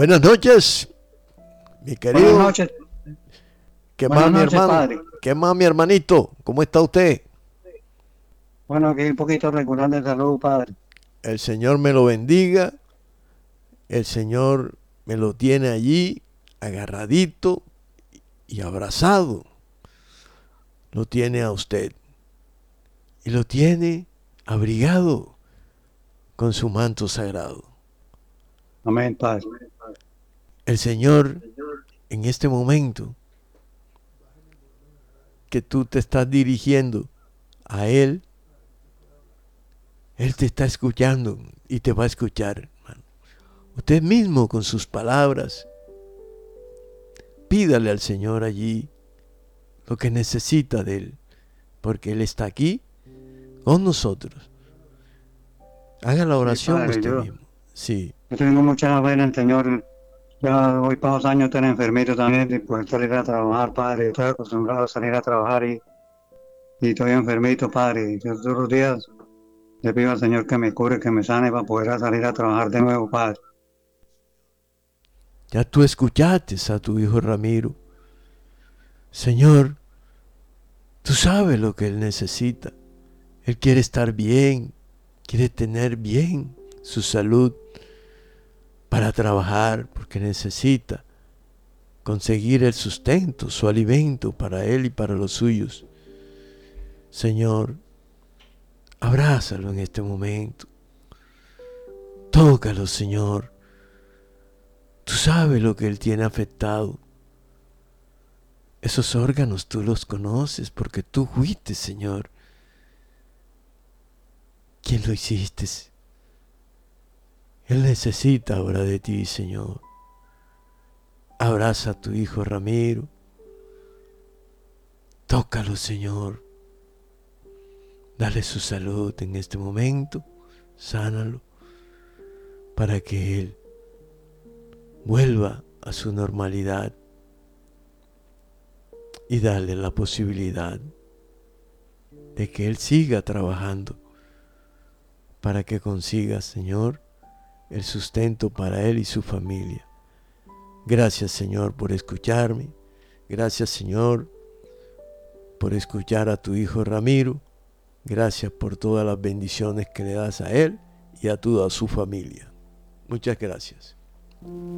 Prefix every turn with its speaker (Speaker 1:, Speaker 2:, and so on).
Speaker 1: Buenas noches, mi querido.
Speaker 2: Buenas noches,
Speaker 1: ¿Qué más,
Speaker 2: buenas
Speaker 1: mi
Speaker 2: noches,
Speaker 1: hermano?
Speaker 2: padre.
Speaker 1: ¿Qué más, mi hermanito? ¿Cómo está usted?
Speaker 2: Bueno, aquí un poquito regular de salud, padre.
Speaker 1: El Señor me lo bendiga. El Señor me lo tiene allí, agarradito y abrazado. Lo tiene a usted. Y lo tiene abrigado con su manto sagrado.
Speaker 2: Amén, padre.
Speaker 1: El Señor, en este momento que tú te estás dirigiendo a Él, Él te está escuchando y te va a escuchar, hermano. Usted mismo con sus palabras, pídale al Señor allí lo que necesita de Él, porque Él está aquí con nosotros. Haga la
Speaker 2: Sí,
Speaker 1: oración
Speaker 2: padre,
Speaker 1: usted
Speaker 2: yo,
Speaker 1: mismo. Sí,
Speaker 2: yo tengo mucha fe en el Señor. Ya voy para 2 años tener enfermito también y poder salir a trabajar, padre. Estoy acostumbrado a salir a trabajar y estoy enfermito, padre. Yo todos los días le pido al Señor que me cure, que me sane para poder salir a trabajar de nuevo, padre.
Speaker 1: ya tú escuchaste a tu hijo Ramiro. Señor, tú sabes lo que Él necesita. Él quiere estar bien, quiere tener bien su salud para trabajar, porque necesita conseguir el sustento, su alimento para Él y para los suyos. Señor, abrázalo en este momento. Tócalo, Señor. Tú sabes lo que Él tiene afectado. Esos órganos tú los conoces porque tú fuiste, Señor. ¿Quién lo hiciste? Él necesita ahora de ti, Señor. Abraza a tu hijo Ramiro. Tócalo, Señor. Dale su salud en este momento. Sánalo para que Él vuelva a su normalidad y dale la posibilidad de que Él siga trabajando para que consiga, Señor, el sustento para Él y su familia. Gracias, Señor, por escucharme. Gracias, Señor, por escuchar a tu hijo Ramiro. Gracias por todas las bendiciones que le das a él y a toda su familia. Muchas gracias.